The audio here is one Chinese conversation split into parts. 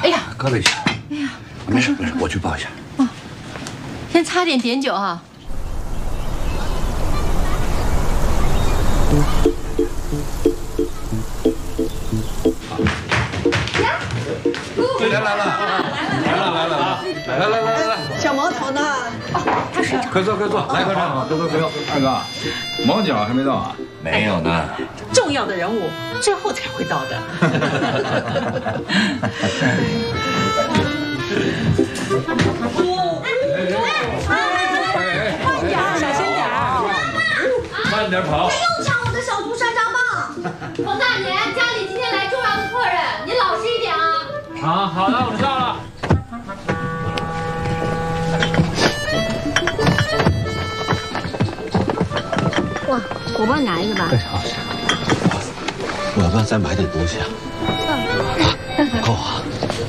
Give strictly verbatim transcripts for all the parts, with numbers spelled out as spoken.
哎呀， 磕了一下。 哎呀， 没事没事，我去抱一下。 哦，先擦点碘酒哈。 来来了，来了来了啊！来来来来来， 小毛头呢？ 哦，他睡着。 快坐快坐，来快站，快坐快坐。 二哥，毛脚还没到啊？ 没有呢。 重要的人物最后才会到的。 小心点儿， 慢点跑。 又抢我的小竹山楂棒！ 冯大年，家里今天来重要的客人，您老实一点啊。 啊，好的，我知道了。 哇，果棒拿一个吧。 好，我要不要再买点东西啊？够啊！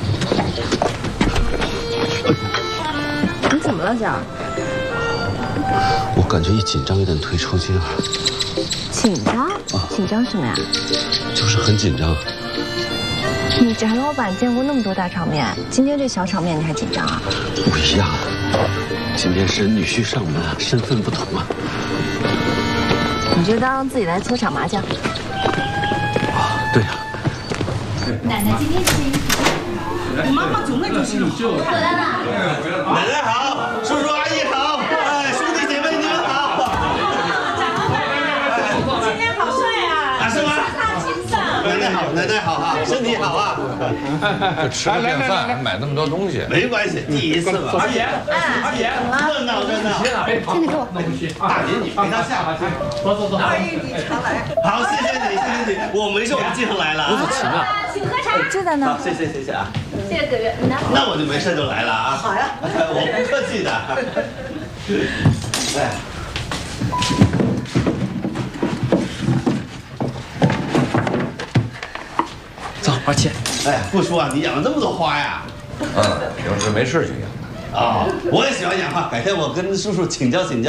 你怎么了，姐儿？ 我感觉一紧张有点腿抽筋啊。 紧张？紧张什么呀？ 就是很紧张。 你翟老板见过那么多大场面，今天这小场面你还紧张啊？ 不一样，今天是女婿上门啊，身份不同啊。 你就当自己来搓场麻将。 啊，对呀。 奶奶今天这件衣服， 我妈妈从来就是回来了。 奶奶好，叔叔阿姨好，哎，兄弟姐妹你们好。 今天好帅啊！ 啊，是吗？奶奶好，奶奶好啊，身体好啊。 就吃个便饭，还买那么多东西， 没关系，第一次嘛。 阿姨，阿姨， 热闹热闹。 真的给我。 大姐，你陪他下吧， 走走走。 二姨你常来。 好，谢谢你，谢谢你，我没事，我们经常来了。 我的琴啊！ 请喝茶。 就在那。 好，谢谢谢谢啊。 谢谢葛月，你呢？ 那我就没事就来了啊。 好呀， 我不客气的。哎。 走，二七。 哎呀，不说啊，你养了这么多花呀？ 嗯，平时没事就养。 啊，我也喜欢养花，改天我跟叔叔请教请教。